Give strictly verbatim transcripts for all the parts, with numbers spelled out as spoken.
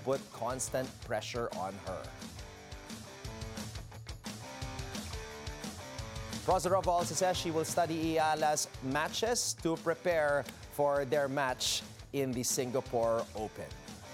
put constant pressure on her. Prozorova also says she will study Eala's matches to prepare for their match in the Singapore Open.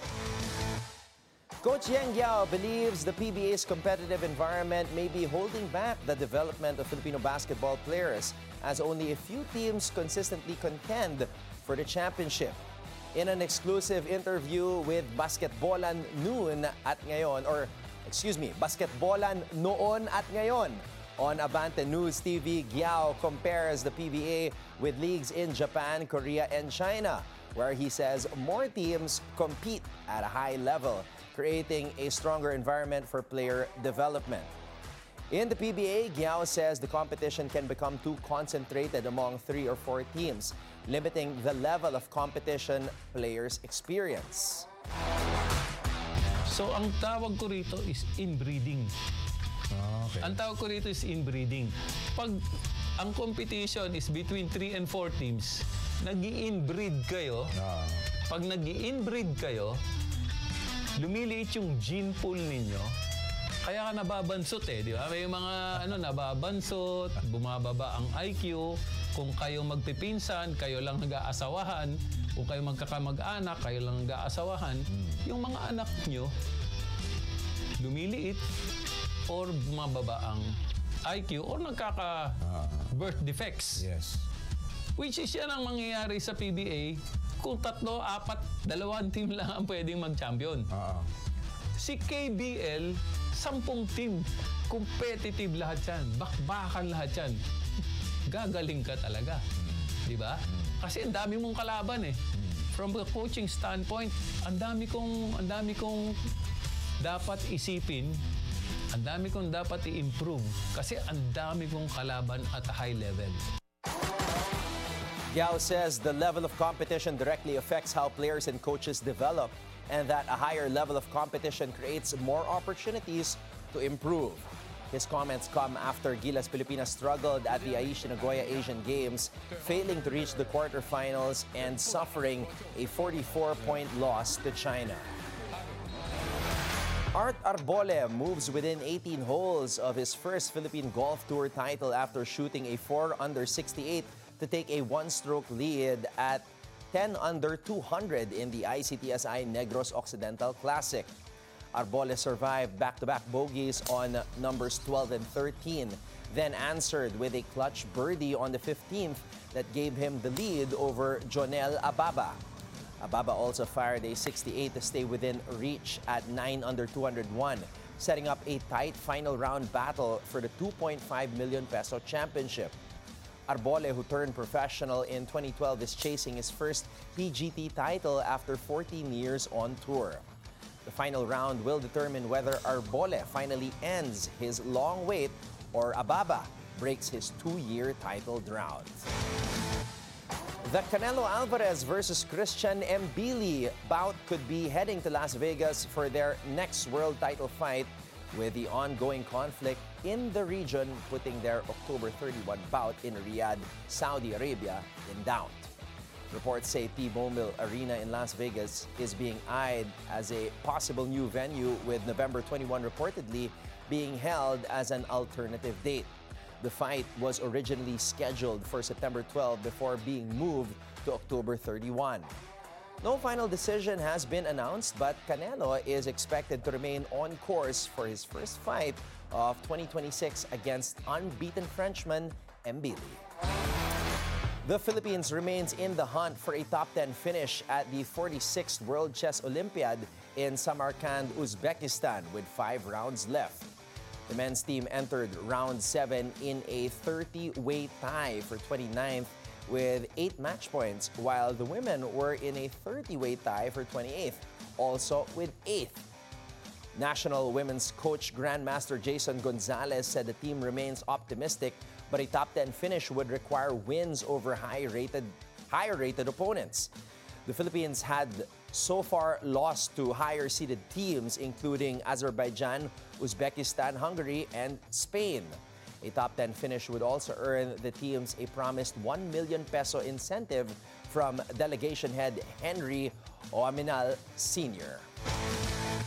Coach Yeng Guiao believes the P B A's competitive environment may be holding back the development of Filipino basketball players, as only a few teams consistently contend for the championship. In an exclusive interview with Basketballan Noon at Ngayon, or excuse me, Basketballan Noon at Ngayon, on Abante News T V, Guiao compares the P B A with leagues in Japan, Korea, and China, where he says more teams compete at a high level, creating a stronger environment for player development. In the P B A, Guiao says the competition can become too concentrated among three or four teams, limiting the level of competition players experience. So ang tawag ko rito is inbreeding. Okay. Ang tawag ko rito is inbreeding. Pag ang competition is between three and four teams, nag-i-inbreed kayo. Ah. Pag nag-i-inbreed kayo, lumiliit yung gene pool ninyo. Kaya ka nababansot eh, di ba? May mga ano, nababansot, bumababa ang I Q. Kung kayo magpipinsan, kayo lang nag-aasawahan. Kung kayo magkakamag-anak, kayo lang nag-aasawahan. Hmm. Yung mga anak nyo, lumiliit or bumababa ang I Q or nagkaka-birth defects. Yes. Which is yan ang mangyayari sa P B A kung tatlo, apat, dalawang team lang ang pwedeng mag-champion. Uh-huh. Si K B L, sampung team. Competitive lahat yan. Bakbakan lahat yan. Gagaling ka talaga. Mm. Di ba? Mm. Kasi ang dami mong kalaban eh. Mm. From the coaching standpoint, ang dami kong, ang dami kong dapat isipin. Ang dami kong dapat i-improve kasi ang dami kong kalaban at a high level. Guiao says the level of competition directly affects how players and coaches develop, and that a higher level of competition creates more opportunities to improve. His comments come after Gilas Pilipinas struggled at the Aichi Nagoya Asian Games, failing to reach the quarterfinals and suffering a forty-four point loss to China. Art Arbole moves within eighteen holes of his first Philippine Golf Tour title after shooting a four under sixty-eight to take a one-stroke lead at ten under two hundred in the I C T S I Negros Occidental Classic. Arbole survived back-to-back bogeys on numbers twelve and thirteen, then answered with a clutch birdie on the fifteenth that gave him the lead over Jonel Ababa. Ababa also fired a sixty-eight to stay within reach at nine under two hundred one, setting up a tight final round battle for the two point five million peso championship. Arbole, who turned professional in twenty twelve, is chasing his first P G T title after fourteen years on tour. The final round will determine whether Arbole finally ends his long wait or Ababa breaks his two-year title drought. The Canelo Alvarez versus Christian Mbili bout could be heading to Las Vegas for their next world title fight, with the ongoing conflict in the region putting their October thirty-first bout in Riyadh, Saudi Arabia, in doubt. Reports say T-Mobile Arena in Las Vegas is being eyed as a possible new venue, with November twenty-first reportedly being held as an alternative date. The fight was originally scheduled for September twelfth before being moved to October thirty-first. No final decision has been announced, but Canelo is expected to remain on course for his first fight of twenty twenty-six against unbeaten Frenchman Mbili. The Philippines remains in the hunt for a top ten finish at the forty-sixth World Chess Olympiad in Samarkand, Uzbekistan, with five rounds left. The men's team entered round seven in a thirty-way tie for twenty-ninth with eight match points, while the women were in a thirty-way tie for twenty-eighth, also with eighth. National women's coach Grandmaster Jason Gonzalez said the team remains optimistic, but a top ten finish would require wins over high-rated, higher-rated opponents. The Philippines had so far lost to higher-seeded teams, including Azerbaijan, Uzbekistan, Hungary, and Spain. A top ten finish would also earn the teams a promised one million peso incentive from delegation head Henry Oaminal Senior